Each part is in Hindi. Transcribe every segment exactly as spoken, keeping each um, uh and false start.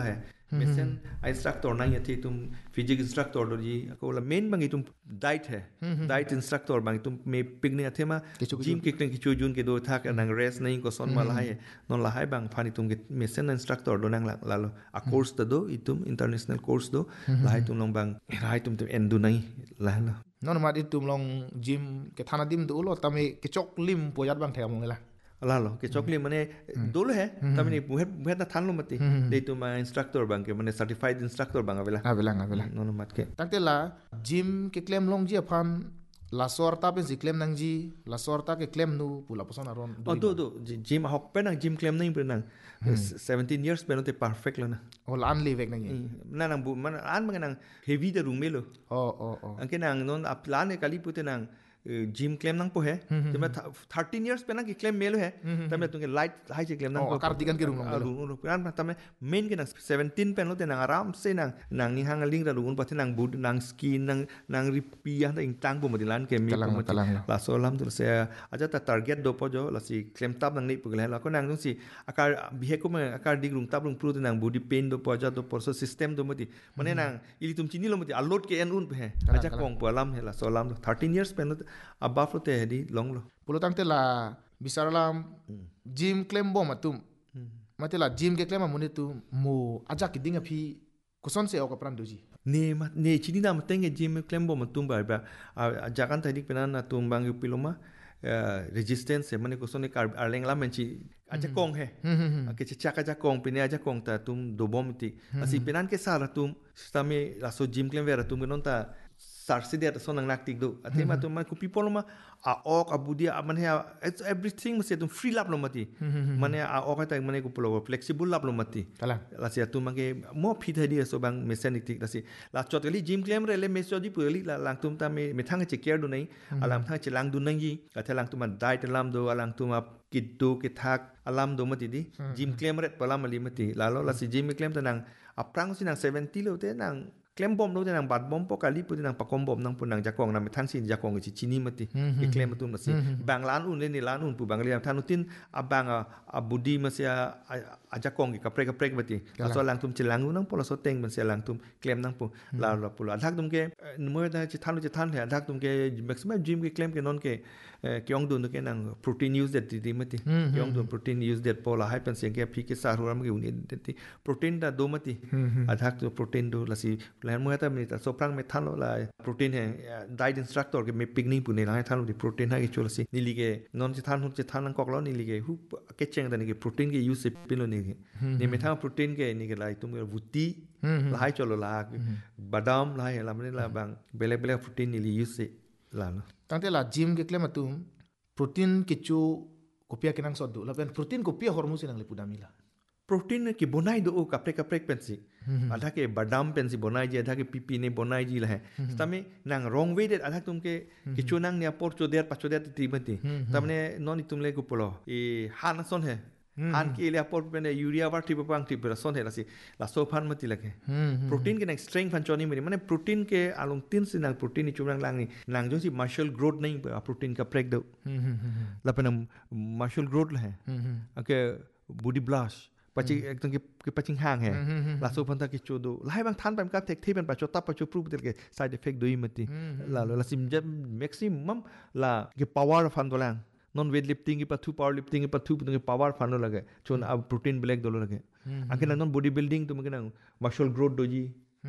है मेसेन इंस्ट्रक्टर नहीं थी तुम फिजिक्स इंस्ट्रक्टर दो जी को ला मेन बंगी तुम डाइट है डाइट इंस्ट्रक्टर बंगी तुम मे पिकनिक थे मा जिम के क्लिंग की जून के दो था के नंग रेस नहीं को सोन माला है नॉन ला है बंग फानी तुम के मेसेन इंस्ट्रक्टर दो नंग ला लो आ कोर्स दो इतुम इंटरनेशनल कोर्स दो ला है तुम लोग बंग ला तुम तुम एंडू नहीं ला ला नॉन मार तुम लोग जिम के थाना दिम दो लो तमे के चौक लिम पोजात बंग थे मोंगला ला लो के चॉकलेट मने दो है तब नहीं बुहे बुहे ना थान लो मती दे तुम इंस्ट्रक्टर बंग के मने सर्टिफाइड इंस्ट्रक्टर बंग अवेला अवेला अवेला नॉन मत के तंते ला जिम के क्लेम लोंग जी अपन ला सोरता पे जी क्लेम नंग जी ला सोरता के क्लेम नु पुला पसन अरोन ओ दो दो जिम हॉक पे ना जिम क्लेम नहीं पे ना seventeen years पे नो ते परफेक्ट लो ना ओ लान लीवेक नंग ना ना बु मन आन मंग ना हेवी द रूम में लो ओ ओ ओ अंके ना नॉन आप प्लान है कली पुते ना जिम क्लेम नंग पो है जब मैं थर्टीन इयर्स पे ना कि क्लेम मेलो है तब मैं तुमके लाइट हाई से क्लेम नंग पो कार दिगन के रूम रूम रूम प्लान तब मैं मेन के ना सेवेंटीन पे नो ते ना आराम से ना नंग निहांग लिंग दा रूम पथे नंग बुड नंग स्किन नंग नंग रिपिया दा इंग टांग पो मदिलान के मी पो मति ला सोलम तो से aja ta target do po jo la si claim tab nang ni pugla la ko nang si akar bihe ko me akar dig room tab room pru nang body pain do po ja do por so system do mati mane nang ili tum chini lo mati allot ke en un pe aja kong po lam he la so lam thirteen years pen above lo te di long lo pulo tang te la bisaralam gym claim bo matum mate la gym ke claim amune tu mo aja ki dinga phi kuson se ok pran do ji ne ma ne chini na matenge gym claim bo matum ba ba jagan ta dik penan na tum bang piloma resistance se mane kuson ne kar arleng la menchi aja kong he ke chaka aja kong pine aja kong ta tum do bomti asi penan ke sara tum stame la so gym claim vera tum non ta sarsi dia so nang naktik do ate ma tum ma ku people ma a ok abudia man he it's everything mase tum free lap lo mati mane a ok ta mane ku polo flexible lap lo mati tala la sia tum ma ke mo fit dia so bang mechanic la si la chot li gym claim re le meso di puli la lang tum ta me me thang che care do nei alam thang che lang du nang yi ka the lang tum ma diet lam do alang tum ma kit do ke thak alam do mati di gym claim re palam ali mati la lo la si gym claim ta nang aprang si nang seventy lo te nang claim bom lo te nang bat bom po kali pu nang pakom bom nang pu nang jakong nang thang sin jakong chi chini mati ke claim tu ma si bang lan un le ni lan un pu bang le thanu tin abang a budi ma sia a jakong ki kapre kapre mati so lang tum chi lang nang po la so teng man sia lang tum claim nang pu la la pu la thak tum ke mo da chi thanu chi than le thak tum ke maximum gym ke claim ke non ke kyong dun ke nang protein use that ti mati kyong dun protein use that po la hai pen sia ke phi ke sa ru ram ke uni ti protein da do mati a thak tu protein do la si plan mo ta mi ta so prang me than lo la protein hai diet instructor ke me picnic pu ne la than lo di protein ha ke chol si ni li ke non chi than hu chi than nang kok lo ni li ke hu ke cheng da ni ke protein ke use pin lo ni ke ni me tha protein ke ni ke la tum ke vuti la hai cholo la badam la hai la me la bang bele bele protein ni li use la no tante la gym ke claim atum protein ke chu kopia ke nang so do la pen protein kopia hormone sinang le pudamila protein ki bonai do kapre kapre pensi adha ke badam pensi bonai ji adha ke pipi ne bonai ji la hai tame nang wrong way det adha tum ke kichu nang ne por choder pa choder ti mati tamne non tum le ko polo e han son hai han ke le por pene urea var ti pang ti per son hai la si la so phan mati lage protein ke nang strength fan choni mani mane protein ke along tin sin nang protein ni chumrang lang ni nang jo si muscle growth nahi protein ka prek do la penam muscle growth la hai okay body blast pachi ekdom ke ke paching hang hai la so phanta ke chodo lai bang than pam ka tek the pen pa chota pa chu proof ke side effect doi mati la la sim maximum la ke power fan dolang non weight lifting ki pa thu power lifting ki pa thu ke power fan lage chon ab protein black dolo lage akin non body building tum ke muscle growth doji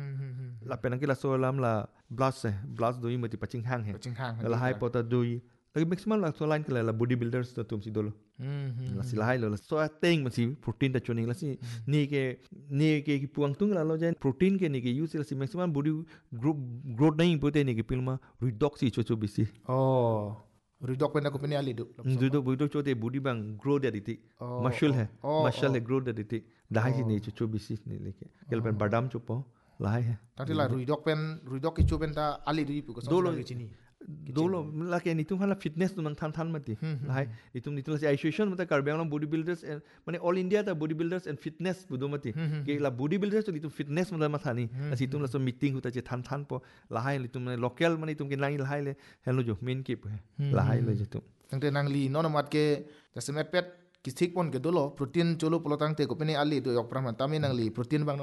la pen ke la so lam la blast hai blast doi mati paching hang hai paching hang la hai pota doi lagi maximum la so line ke la body builders to tum si dolo la si lai lo la so teng ma si protein ta choning la si ni ke ni ke ki puang tung la lo jan protein ke ni ke use la si maximum body group growth nahi pote ni ke pilma redox si cho cho bisi oh redox pen ko pen ali do redox redox cho te body bang grow de diti muscle hai muscle hai grow de diti dai si ni cho cho bisi ni leke kel pen badam cho po lai hai tati la redox pen redox ki cho pen ta ali ri pu ko so dolo chini dolo la ke ni tum hala fitness tu nang than than mati hai ni tum ni tum la association mata kar bang body builders mane all india ta body builders and fitness budo mati ke la body builders tu ni tum fitness mata ma thani asi tum la so meeting huta che than than po la hai li tum local mane tum ke nang la hai le hello jo main ke la hai le je tum tangte nang li non mat ke jasme pet kisik pon ke dolo protein cholo polotang te ko pene ali do yok prama tami nang li protein bang